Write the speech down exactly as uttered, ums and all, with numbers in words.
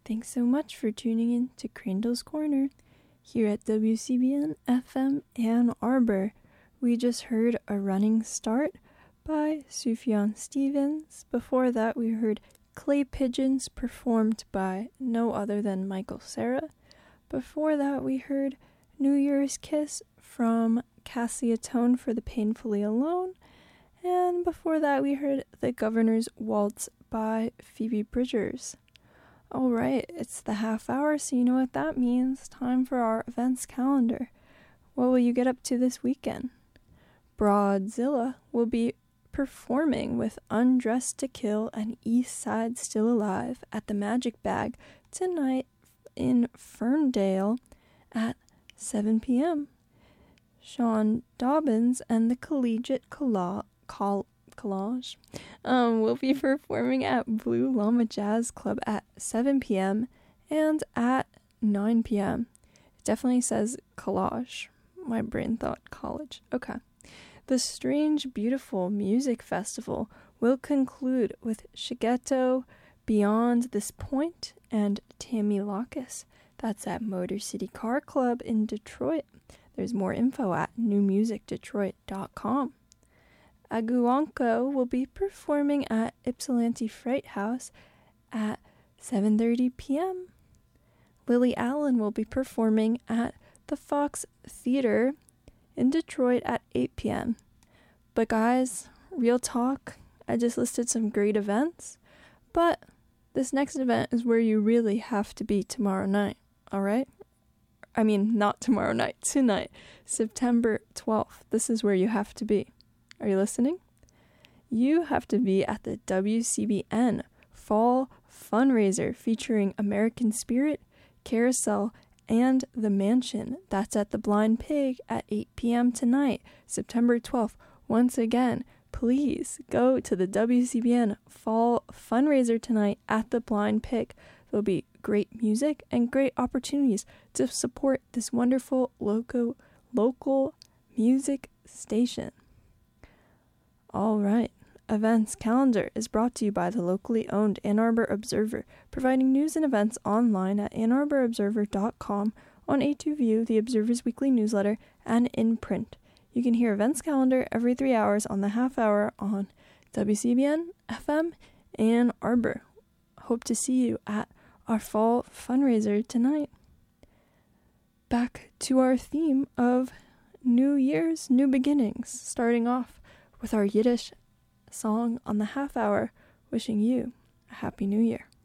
Thanks so much for tuning in to Crandall's Corner here at W C B N F M Ann Arbor. We just heard A Running Start by Sufjan Stevens. Before that, we heard Clay Pigeons performed by no other than Michael Cera. Before that, we heard New Year's Kiss from Cassie Atone for the Painfully Alone. And before that, we heard The Governor's Waltz by Phoebe Bridgers. All right, it's the half hour, so you know what that means. Time for our events calendar. What will you get up to this weekend? Broadzilla will be performing with Undressed to Kill and East Side Still Alive at the Magic Bag tonight in Ferndale at seven p.m. Sean Dobbins and the Collegiate Colla- Col- Collage um, will be performing at Blue Llama Jazz Club at seven p.m. and at nine p.m. It definitely says collage. My brain thought college. Okay. The Strange Beautiful Music Festival will conclude with Shigeto, Beyond This Point, and Tammy Locus. That's at Motor City Car Club in Detroit. There's more info at new music detroit dot com. Aguanco will be performing at Ypsilanti Fright House at seven thirty p.m. Lily Allen will be performing at the Fox Theater in Detroit at eight p.m. But guys, real talk, I just listed some great events, but this next event is where you really have to be tomorrow night, alright? I mean, not tomorrow night, tonight, September twelfth. This is where you have to be. Are you listening? You have to be at the W C B N Fall Fundraiser featuring American Spirit, Carousel, and The Mansion. That's at the Blind Pig at eight p.m. tonight, September twelfth. Once again, please go to the W C B N Fall Fundraiser tonight at the Blind Pig. There'll be great music and great opportunities to support this wonderful local local music station. All right. Events calendar is brought to you by the locally owned Ann Arbor Observer, providing news and events online at ann arbor observer dot com, on A two View, the Observer's weekly newsletter, and in print. You can hear events calendar every three hours on the half hour on W C B N F M Ann Arbor. Hope to see you at our fall fundraiser tonight. Back to our theme of New Year's, New Beginnings, starting off with our Yiddish song on the half hour, wishing you a Happy New Year.